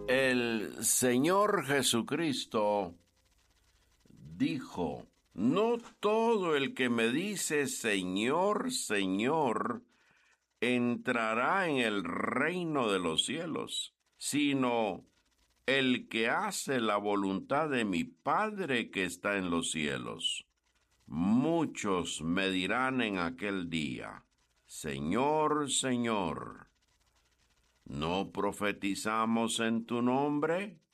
El Señor Jesucristo dijo: no todo el que me dice Señor, Señor, entrará en el reino de los cielos, sino el que hace la voluntad de mi Padre que está en los cielos. Muchos me dirán en aquel día: Señor, Señor, ¿no profetizamos en tu nombre?